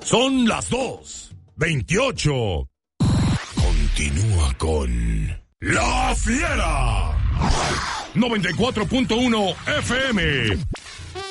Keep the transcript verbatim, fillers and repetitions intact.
Son las dos veintiocho. Continúa con La Fiera. noventa y cuatro punto uno F M.